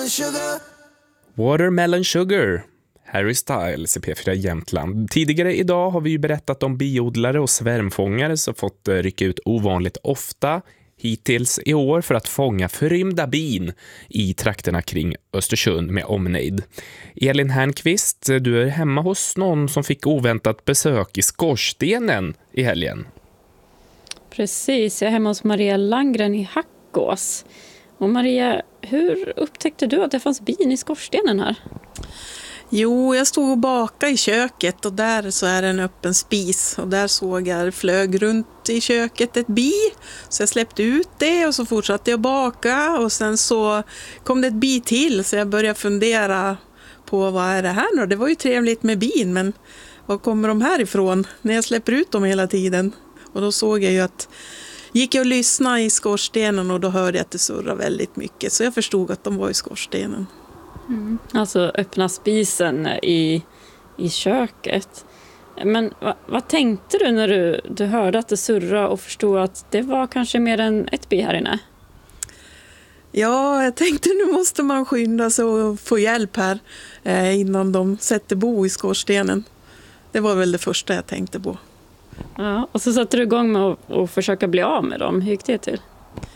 Watermelon Sugar, Harry Styles i P4 Jämtland. Tidigare idag har vi ju berättat om biodlare och svärmfångare som fått rycka ut ovanligt ofta hittills i år för att fånga förrymda bin i trakterna kring Östersund med omnejd. Elin Hernqvist, du är hemma hos någon som fick oväntat besök i Skorstenen i helgen. Precis, jag är hemma hos Maria Landgren i Hackås. Och Maria, hur upptäckte du att det fanns bin i skorstenen här? Jo, jag stod och bakade i köket och där så är det en öppen spis. Och där såg jag flög runt i köket ett bi. Så jag släppte ut det och så fortsatte jag baka. Och sen så kom det ett bi till så jag började fundera på vad är det här nu? Det var ju trevligt med bin, men var kommer de här ifrån när jag släpper ut dem hela tiden? Och då såg jag ju att gick jag och lyssnade i skorstenen och då hörde jag att det surrade väldigt mycket. Så jag förstod att de var i skorstenen. Mm. Alltså öppna spisen i köket. Men vad tänkte du när du hörde att det surrade och förstod att det var kanske mer än ett bi här inne? Ja, jag tänkte nu måste man skynda sig och få hjälp här innan de sätter bo i skorstenen. Det var väl det första jag tänkte på. Ja, och så satte du igång med att försöka bli av med dem. Hur gick det till?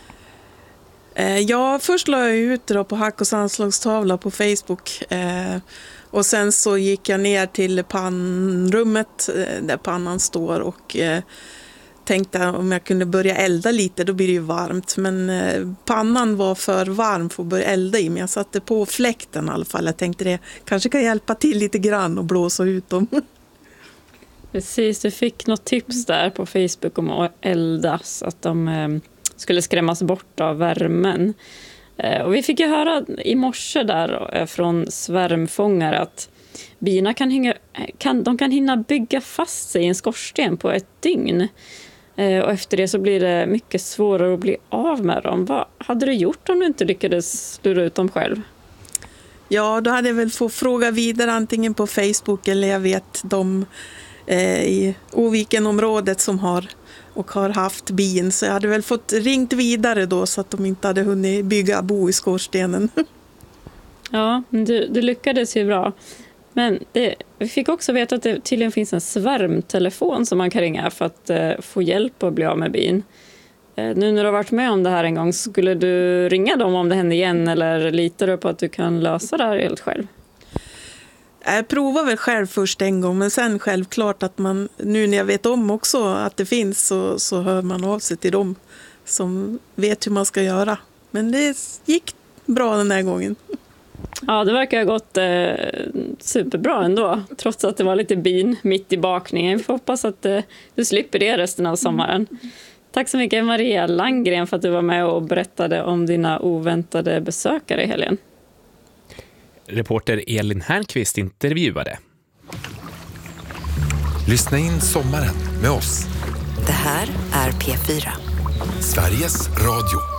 Ja, först la jag ut det på Hackås anslagstavla på Facebook. Och sen så gick jag ner till pannrummet där pannan står och tänkte om jag kunde börja elda lite, då blir det ju varmt. Men pannan var för varm för att börja elda i, men jag satte på fläkten i alla fall. Jag tänkte det kanske kan hjälpa till lite grann och blåsa ut dem. Precis, du fick något tips där på Facebook om att elda så att de skulle skrämmas bort av värmen. Och vi fick ju höra i morse där från svärmfångare att bina kan hinna bygga fast sig i en skorsten på ett dygn. Och efter det så blir det mycket svårare att bli av med dem. Vad hade du gjort om du inte lyckades lura ut dem själv? Ja, då hade jag väl fått fråga vidare antingen på Facebook eller jag vet de i Oviken-området som har haft bin. Så jag hade väl fått ringt vidare då så att de inte hade hunnit bo i skorstenen. Ja, du lyckades ju bra. Men vi fick också veta att det tydligen finns en svärmtelefon som man kan ringa för att få hjälp att bli av med bin. Nu när du har varit med om det här en gång, skulle du ringa dem om det händer igen eller litar du på att du kan lösa det här helt själv? Jag provar väl själv först en gång, men sen självklart att man, nu när jag vet om också att det finns så hör man av sig till dem som vet hur man ska göra. Men det gick bra den här gången. Ja, det verkar ha gått superbra ändå, trots att det var lite bin mitt i bakningen. Vi får hoppas att du slipper det resten av sommaren. Tack så mycket Maria Landgren för att du var med och berättade om dina oväntade besökare i helgen. Reporter Elin Hernqvist intervjuade. Lyssna in sommaren med oss. Det här är P4. Sveriges Radio.